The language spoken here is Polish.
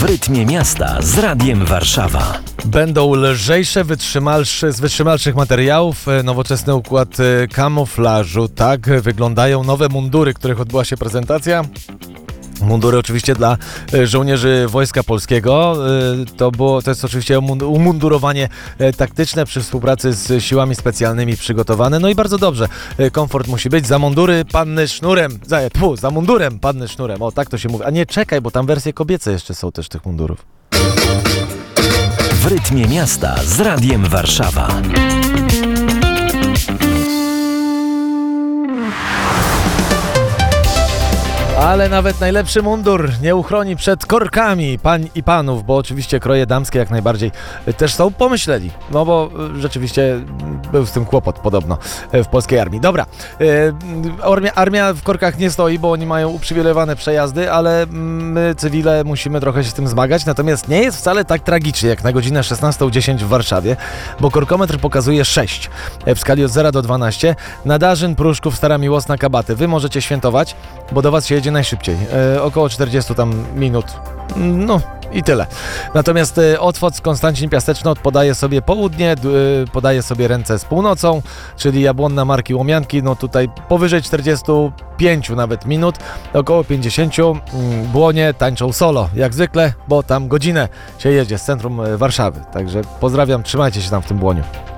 W rytmie miasta z Radiem Warszawa. Będą lżejsze, z wytrzymalszych materiałów, nowoczesny układ kamuflażu. Tak wyglądają nowe mundury, których odbyła się prezentacja. Mundury oczywiście dla żołnierzy Wojska Polskiego. To jest oczywiście umundurowanie taktyczne przy współpracy z siłami specjalnymi przygotowane. No i bardzo dobrze. Komfort musi być. Za mundury panny sznurem. Za mundurem panny sznurem. O, tak to się mówi. A nie, czekaj, bo tam wersje kobiece jeszcze są też tych mundurów. W rytmie miasta z Radiem Warszawa. Ale nawet najlepszy mundur nie uchroni przed korkami pań i panów, bo oczywiście kroje damskie jak najbardziej też są pomyśleli. No bo rzeczywiście był z tym kłopot podobno w polskiej armii. Dobra, armia w korkach nie stoi, bo oni mają uprzywilejowane przejazdy, ale my cywile musimy trochę się z tym zmagać. Natomiast nie jest wcale tak tragicznie jak na godzinę 16:10 w Warszawie, bo korkometr pokazuje 6 w skali od 0 do 12. Nadarzyn, Pruszków, Stara Miłosna, Kabaty. Wy możecie świętować, bo do was się jedzie najszybciej. Około 40 tam minut. No i tyle. Natomiast Otwock, Konstancin, Piaseczno podaje sobie południe, podaje sobie ręce z północą, czyli Jabłonna, Marki, Łomianki. No tutaj powyżej 45 nawet minut, około 50. Błonie tańczą solo, jak zwykle, bo tam godzinę się jedzie z centrum Warszawy. Także pozdrawiam, trzymajcie się tam w tym Błoniu.